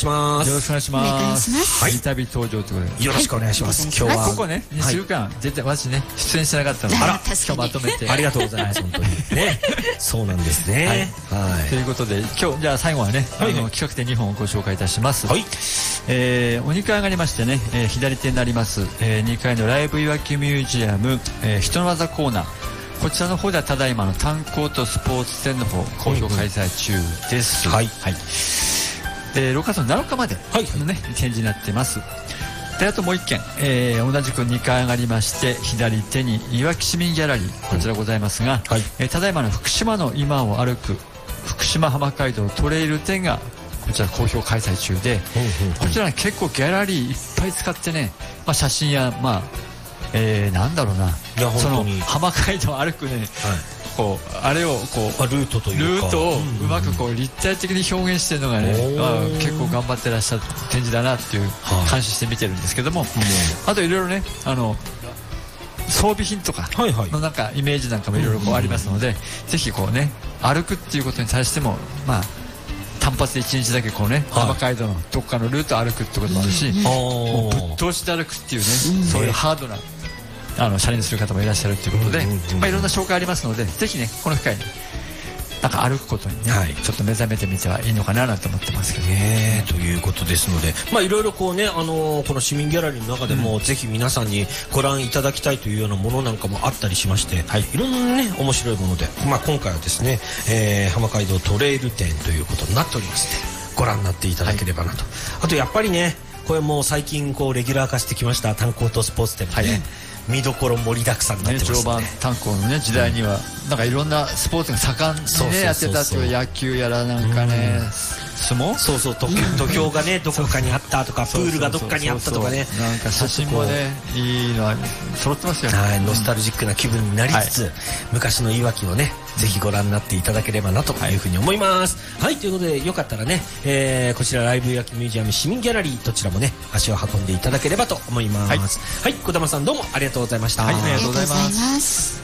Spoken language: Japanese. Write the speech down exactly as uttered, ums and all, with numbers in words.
します。 よろしくお願いします。 はい、 旅登場ということでよろしくお願いします。今日はここねにしゅうかん絶対私ね出演してなかったので、 あら今日まとめてありがとうございます。本当にね、そうなんですね。 はい。ということで今日じゃあ最後はねあの企画展にほんをご紹介いたします。はい。えー、おにかい上がりましてね、えー、左手になります、えー、にかいのライブいわきミュージアム、えー、人の技コーナー、こちらの方ではただいまの炭鉱とスポーツ展の方好評開催中です。はい、はい。でろくがつのなのかまでのね、はい、展示になっています。であともう一件、えー、同じくにかい上がりまして左手にいわき市民ギャラリーこちらございますが、うん、はい、えー、ただいまの福島の今を歩く福島浜街道トレイル展がこちら好評開催中で、うんうんうん、こちらは結構ギャラリーいっぱい使ってね、まあ、写真やまあ、えー、なんだろうな、その浜街道を歩くね、はい、こうあれをこうルートというかルートをうまくこう立体的に表現してるのがね、まあ、結構頑張ってらっしゃる展示だなっていう監視して見てるんですけども、はい、あといろいろねあの装備品とかのなんかイメージなんかもいろいろありますので、ぜひこうね歩くっていうことに対してもまあ単発でいちにちだけこうね、はい、浜街道のどっかのルートを歩くってこともあるし、うん、もうぶっ通しで歩くっていうね、うん、そういうハードなあのチャレンジする方もいらっしゃるということで、まあ、いろんな紹介ありますので、ぜひねこの機会になんか歩くことにね、はい、ちょっと目覚めてみてはいいのかなと思ってますけどね。ということですので、まあいろいろこうね、あのー、この市民ギャラリーの中でも、うん、ぜひ皆さんにご覧いただきたいというようなものなんかもあったりしまして、はい、いろんなね面白いもので、まあ今回はですね、えー、浜街道トレイル展ということになっておりますので、ご覧になっていただければなと、はい、あとやっぱりねこれもう最近こうレギュラー化してきました炭鉱とスポーツ展もね、はい、見どころ盛りだくさんになってますね。 常磐炭鉱のね時代には、うん、なんかいろんなスポーツが盛んにねやってたっていう、野球やらなんかね、うん、相撲、 そうそう、土俵がねどこかにあったとかプールがどっかにあったとかね、 なんか写真もねいいのは揃ってますよね。 はい、ノスタルジックな気分になりつつ、はい、昔のいわきをねぜひご覧になっていただければなというふうに思います。はい、はい、ということでよかったらね、えー、こちらライブいわきミュージアム市民ギャラリーどちらもね足を運んでいただければと思います。はい、はい、小玉さんどうもありがとうございました。 はい、ありがとうございます。